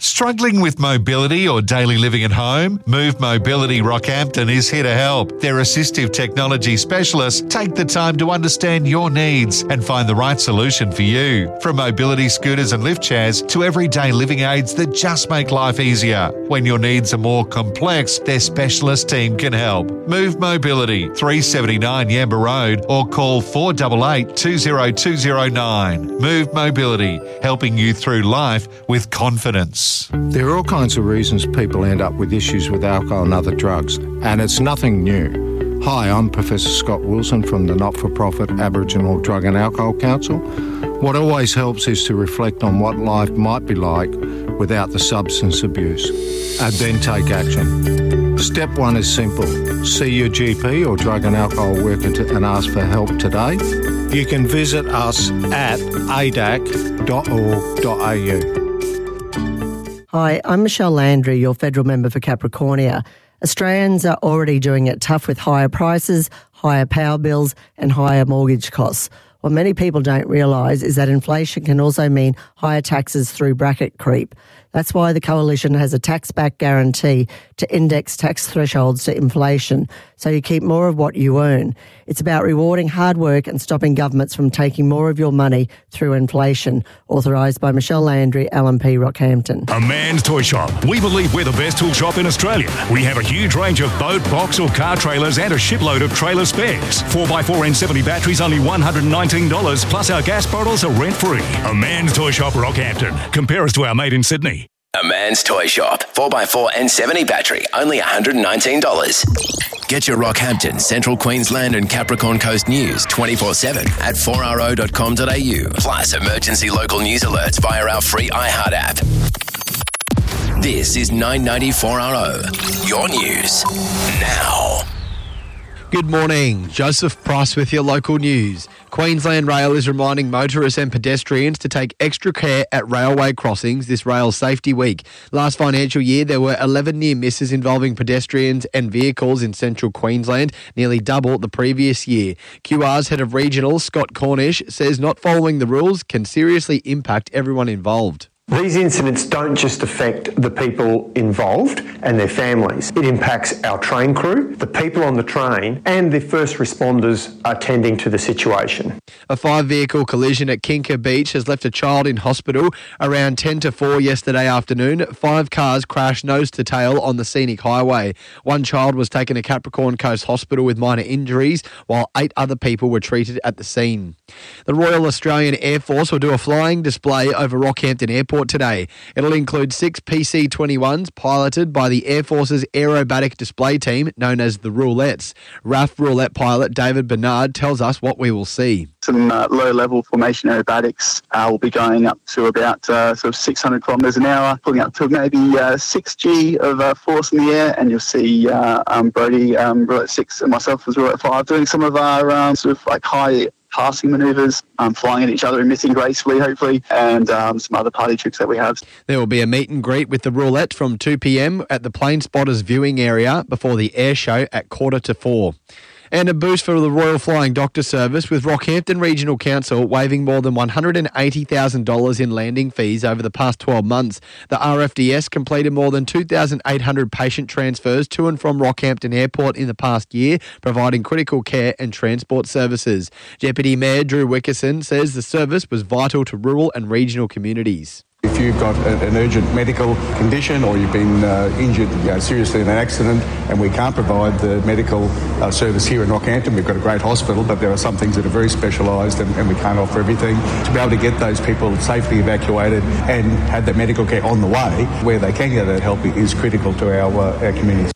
Struggling with mobility or daily living at home? Move Mobility Rockhampton is here to help. Their assistive technology specialists take the time to understand your needs and find the right solution for you. From mobility scooters and lift chairs to everyday living aids that just make life easier. When your needs are more complex, their specialist team can help. Move Mobility, 379 Yamba Road, or call 488 20209. Move Mobility, helping you through life with confidence. There are all kinds of reasons people end up with issues with alcohol and other drugs, and it's nothing new. Hi, I'm Professor Scott Wilson from the not-for-profit Aboriginal Drug and Alcohol Council. What always helps is to reflect on what life might be like without the substance abuse, and then take action. Step one is simple. See your GP or drug and alcohol worker and ask for help today. You can visit us at adac.org.au. Hi, I'm Michelle Landry, your federal member for Capricornia. Australians are already doing it tough with higher prices, higher power bills and higher mortgage costs. What many people don't realise is that inflation can also mean higher taxes through bracket creep. That's why the Coalition has a tax-back guarantee to index tax thresholds to inflation, so you keep more of what you earn. It's about rewarding hard work and stopping governments from taking more of your money through inflation. Authorised by Michelle Landry, LNP Rockhampton. A Man's Toy Shop. We believe we're the best tool shop in Australia. We have a huge range of boat, box or car trailers and a shipload of trailer spares. 4x4 N70 batteries only $119, plus our gas bottles are rent-free. A Man's Toy Shop, Rockhampton. Compare us to our mate in Sydney. A Man's Toy Shop. 4x4 N70 battery, only $119. Get your Rockhampton, Central Queensland and Capricorn Coast news 24/7 at 4RO.com.au. Plus emergency local news alerts via our free iHeart app. This is 990 4RO. Your news now. Good morning. Joseph Price with your local news. Queensland Rail is reminding motorists and pedestrians to take extra care at railway crossings this Rail Safety Week. Last financial year, there were 11 near misses involving pedestrians and vehicles in central Queensland, nearly double the previous year. QR's head of regional, Scott Cornish, says not following the rules can seriously impact everyone involved. These incidents don't just affect the people involved and their families. It impacts our train crew, the people on the train, and the first responders attending to the situation. A 5-vehicle collision at Kinka Beach has left a child in hospital around 10 to 4 yesterday afternoon. 5 cars crashed nose to tail on the scenic highway. One child was taken to Capricorn Coast Hospital with minor injuries, while 8 other people were treated at the scene. The Royal Australian Air Force will do a flying display over Rockhampton Airport today. It'll include 6 PC-21s piloted by the Air Force's aerobatic display team known as the Roulettes. RAF Roulette pilot David Bernard tells us what we will see. Some low-level formation aerobatics will be going up to about sort of 600 kilometres an hour, pulling up to maybe 6G of force in the air, and you'll see Brody, Roulette 6 and myself as Roulette 5 doing some of our sort of like high passing manoeuvres, flying at each other and missing gracefully, hopefully, and some other party tricks that we have. There will be a meet and greet with the Roulette from 2 p.m. at the Plane Spotters viewing area before the air show at 3:45. And a boost for the Royal Flying Doctor Service, with Rockhampton Regional Council waiving more than $180,000 in landing fees over the past 12 months. The RFDS completed more than 2,800 patient transfers to and from Rockhampton Airport in the past year, providing critical care and transport services. Deputy Mayor Drew Wickerson says the service was vital to rural and regional communities. If you've got an urgent medical condition or you've been injured seriously in an accident and we can't provide the medical service here in Rockhampton, we've got a great hospital, but there are some things that are very specialised and we can't offer everything. To be able to get those people safely evacuated and have that medical care on the way where they can get that help is critical to our communities.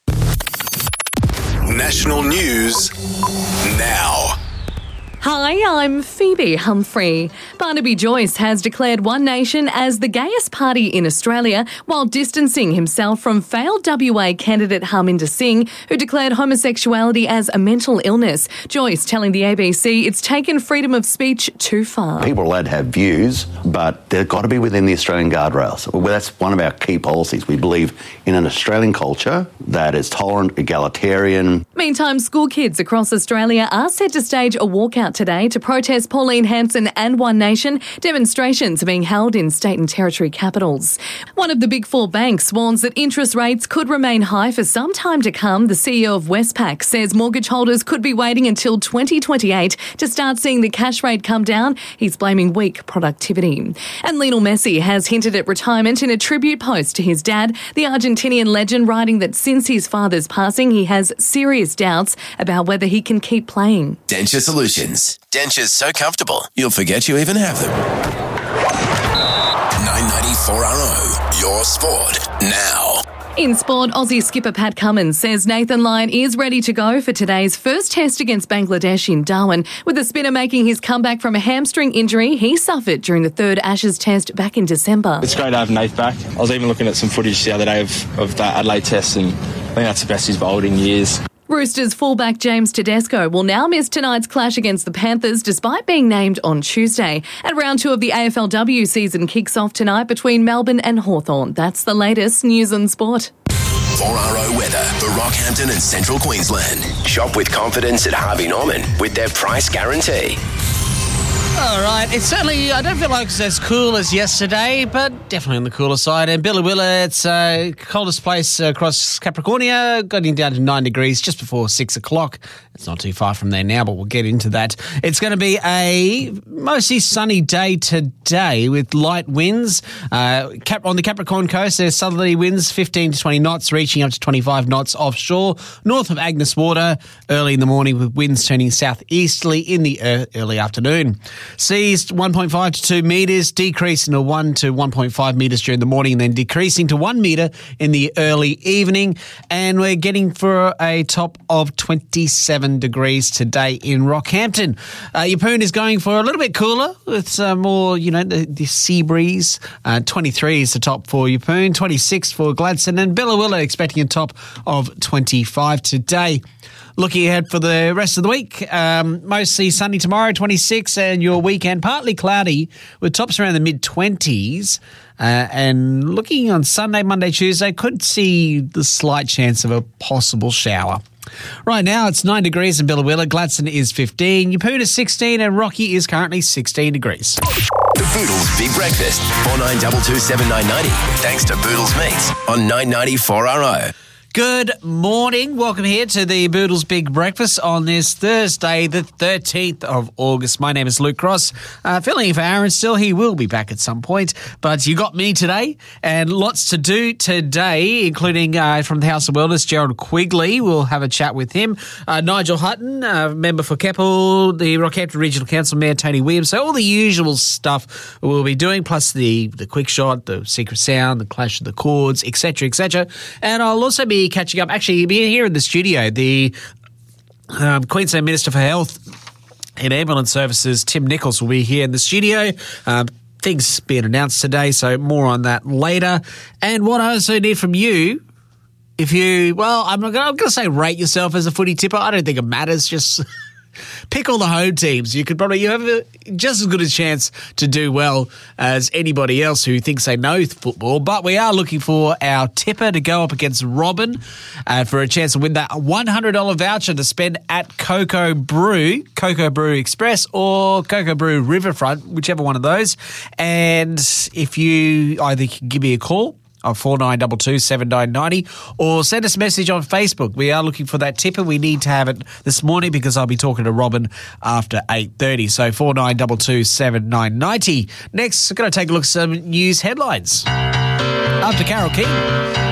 National news now. Hi, I'm Phoebe Humphrey. Barnaby Joyce has declared One Nation as the gayest party in Australia while distancing himself from failed WA candidate Harminder Singh, who declared homosexuality as a mental illness. Joyce telling the ABC it's taken freedom of speech too far. People are allowed to have views, but they've got to be within the Australian guardrails. Well, that's one of our key policies. We believe in an Australian culture that is tolerant, egalitarian. Meantime, school kids across Australia are set to stage a walkout out today to protest Pauline Hanson and One Nation. Demonstrations are being held in state and territory capitals. One of the big four banks warns that interest rates could remain high for some time to come. The CEO of Westpac says mortgage holders could be waiting until 2028 to start seeing the cash rate come down. He's blaming weak productivity. And Lionel Messi has hinted at retirement in a tribute post to his dad. The Argentinian legend writing that since his father's passing, he has serious doubts about whether he can keep playing. Denture Solutions. Dentures so comfortable, you'll forget you even have them. 994RO, your sport now. In sport, Aussie skipper Pat Cummins says Nathan Lyon is ready to go for today's first test against Bangladesh in Darwin, with the spinner making his comeback from a hamstring injury he suffered during the third Ashes test back in December. It's great to have Nath back. I was even looking at some footage the other day of that Adelaide test, and I think that's the best he's bowled in years. Roosters fullback James Tedesco will now miss tonight's clash against the Panthers despite being named on Tuesday. And round 2 of the AFLW season kicks off tonight between Melbourne and Hawthorn. That's the latest news and sport. 4RO weather for Rockhampton and Central Queensland. Shop with confidence at Harvey Norman with their price guarantee. All right, it's certainly, I don't feel like it's as cool as yesterday, but definitely on the cooler side. And Billawilla, it's coldest place across Capricornia, getting down to 9 degrees just before 6 o'clock. It's not too far from there now, but we'll get into that. It's going to be a mostly sunny day today with light winds. On the Capricorn coast, there's southerly winds, 15 to 20 knots, reaching up to 25 knots offshore. North of Agnes Water, early in the morning with winds turning southeasterly in the early afternoon. Seas 1.5 to 2 metres, decreasing to 1 to 1.5 metres during the morning and then decreasing to 1 metre in the early evening. And we're getting for a top of 27 degrees today in Rockhampton. Yeppoon is going for a little bit cooler with some more, the sea breeze. 23 is the top for Yeppoon, 26 for Gladstone, and Billawilla expecting a top of 25 today. Looking ahead for the rest of the week, mostly sunny tomorrow, 26, and your weekend partly cloudy with tops around the mid-20s. And looking on Sunday, Monday, Tuesday, could see the slight chance of a possible shower. Right now, it's 9 degrees in Billawilla, Gladstone is 15, Yeppoon is 16, and Rocky is currently 16 degrees. The Boodles Big Breakfast, 4922 7990. Thanks to Boodles Meats on 994RO. Good morning. Welcome here to the Boodles Big Breakfast on this Thursday, the 13th of August. My name is Luke Cross. Filling in for Aaron still. He will be back at some point. But you got me today and lots to do today, including from the House of Wellness, Gerald Quigley. We'll have a chat with him. Nigel Hutton, member for Keppel, the Rockhampton Regional Council Mayor Tony Williams. So all the usual stuff we'll be doing, plus the quick shot, the secret sound, the clash of the chords, etc., etc. And I'll also be catching up. Actually, you'll be here in the studio. The Queensland Minister for Health and Ambulance Services, Tim Nichols, will be here in the studio. Things being announced today, so more on that later. And what I also need from you, if you, I'm going to say rate yourself as a footy tipper. I don't think it matters. Just pick all the home teams. You have just as good a chance to do well as anybody else who thinks they know football. But we are looking for our tipper to go up against Robin for a chance to win that $100 voucher to spend at Cocoa Brew Express or Cocoa Brew Riverfront, whichever one of those. And if you either can give me a call on 4922 7990 or send us a message on Facebook. We are looking for that tipper. We need to have it this morning because I'll be talking to Robin after 8:30. So 4922 7990. Next, we're going to take a look at some news headlines. After Carol King,